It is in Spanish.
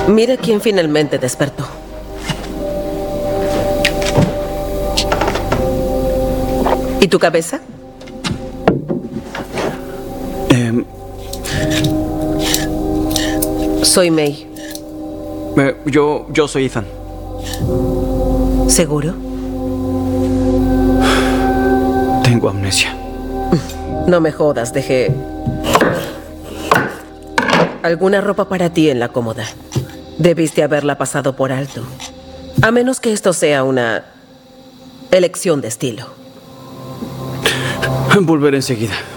Mira quién finalmente despertó. ¿Y tu cabeza? Soy May. Yo soy Ethan. ¿Seguro? Tengo amnesia. No me jodas, dejé alguna ropa para ti en la cómoda. Debiste haberla pasado por alto. A menos que esto sea una elección de estilo. Volveré enseguida.